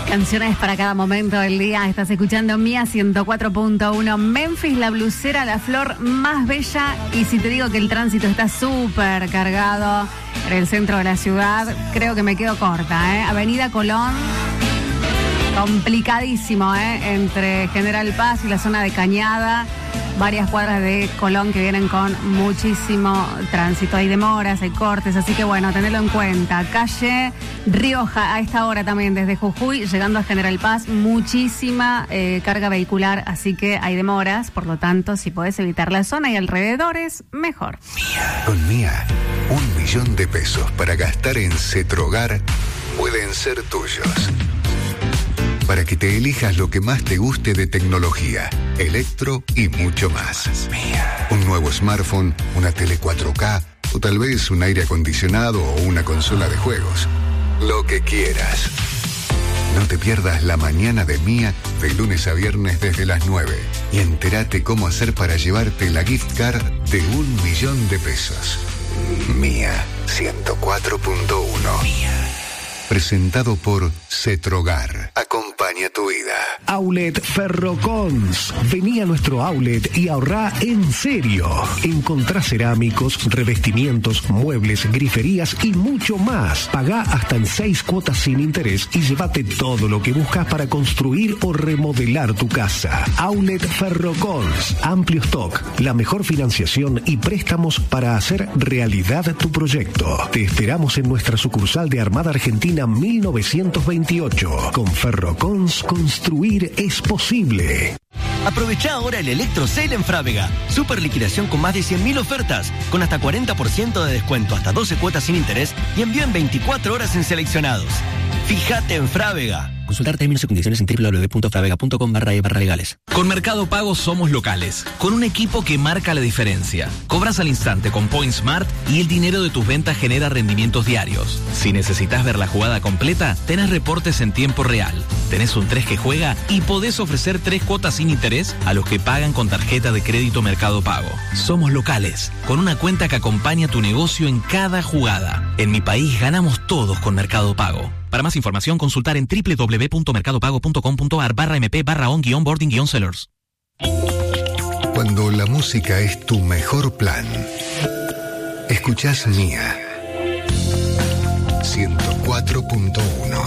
Canciones para cada momento del día. Estás escuchando Mía 104.1. Memphis, la blusera, la flor más bella. Y si te digo que el tránsito está súper cargado en el centro de la ciudad, creo que me quedo corta, ¿eh? Avenida Colón, complicadísimo, ¿eh? Entre General Paz y la zona de Cañada. Varias cuadras de Colón que vienen con muchísimo tránsito. Hay demoras, hay cortes, así que bueno, tenedlo en cuenta. Calle Rioja, a esta hora también desde Jujuy, llegando a General Paz, muchísima carga vehicular, así que hay demoras. Por lo tanto, si podés evitar la zona y alrededores, mejor. Mía. Con Mía, 1 millón de pesos para gastar en Cetrogar pueden ser tuyos. Para que te elijas lo que más te guste de tecnología, electro y mucho más. Un nuevo smartphone, una tele 4K o tal vez un aire acondicionado o una consola de juegos. Lo que quieras. No te pierdas la mañana de Mía de lunes a viernes desde las 9 y entérate cómo hacer para llevarte la gift card de 1 millón de pesos. Mía 104.1. Mía. Presentado por Cetrogar. Acompaña tu vida. Outlet Ferrocons. Vení a nuestro outlet y ahorrá en serio. Encontrá cerámicos, revestimientos, muebles, griferías y mucho más. Pagá hasta en 6 cuotas sin interés y llévate todo lo que buscas para construir o remodelar tu casa. Outlet Ferrocons. Amplio stock, la mejor financiación y préstamos para hacer realidad tu proyecto. Te esperamos en nuestra sucursal de Armada Argentina 1928. Con Ferrocons, construir es posible. Aprovechá ahora el Electro Sale en Frávega. Super liquidación con más de 100.000 ofertas, con hasta 40% de descuento, hasta 12 cuotas sin interés y envío en 24 horas en seleccionados. Fíjate en Frávega. Consultar términos y condiciones en www.fravega.com/legales. Con Mercado Pago somos locales, con un equipo que marca la diferencia. Cobras al instante con Point Smart y el dinero de tus ventas genera rendimientos diarios. Si necesitas ver la jugada completa, tenés reportes en tiempo real. Tenés un 3 que juega y podés ofrecer 3 cuotas sin interés a los que pagan con tarjeta de crédito Mercado Pago. Somos locales, con una cuenta que acompaña tu negocio en cada jugada. En mi país ganamos todos con Mercado Pago. Para más información, consultar en www.mercadopago.com.ar/mp/on-boarding-sellers. Cuando la música es tu mejor plan, escuchás Mía 104.1.